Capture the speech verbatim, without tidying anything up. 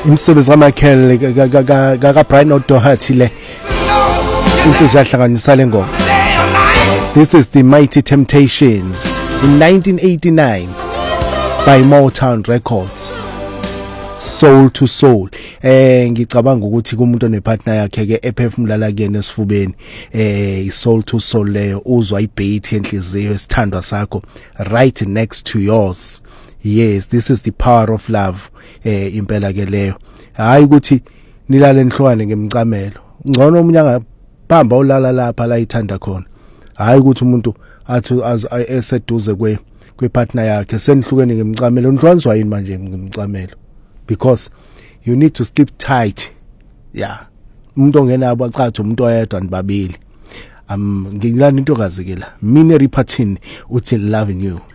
imsebenzi kaMichael ka Brian O'Doherty le insizwa yahlanganisa le ngoma. This is the Mighty Temptations in nineteen eighty-nine by Motown Records. Soul to Soul. Eh ngicabanga ukuthi kumuntu onepartner yakhe ke ephefumula kuyena esifubeni eh Soul to Soul leyo uzwa ibeat enhliziyo esithandwa sakho right next to yours. Yes, this is the power of love eh impela ke leyo. Hayi ukuthi nilale enhlwane ngemcamelo. Ngcono umunye angabamba ulala lapha la ithanda khona. Hayi ukuthi umuntu athi eseduze kwe kwepartner yakhe senihlukene ngemcamelo. Nhlwanzwa yini manje ngemcamelo? Because you need to sleep tight. Yeah. Umuntu ongenabo acatha umuntu oyedwa nibabili. Um ngilana intokazi ke la. Mina Ripatin uthi loving you.